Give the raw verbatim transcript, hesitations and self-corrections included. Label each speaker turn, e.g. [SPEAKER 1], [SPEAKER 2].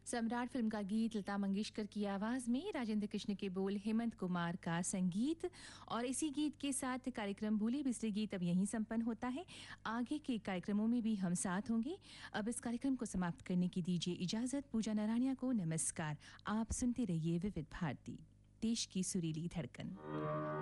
[SPEAKER 1] सम्राट film का गीत लता मंगेशकर की आवाज में, राजेंद्र कृष्ण के बोल, हेमंत कुमार का संगीत। और इसी गीत के साथ कार्यक्रम भूले बिसरे गीत अब यहीं संपन्न होता है। आगे के कार्यक्रमों में भी हम साथ होंगे। अब इस कार्यक्रम को समाप्त करने की दीजिए इजाजत। पूजा नारायणिया को नमस्कार। आप सुनते रहिए विविध भारती, देश की सुरीली धड़कन।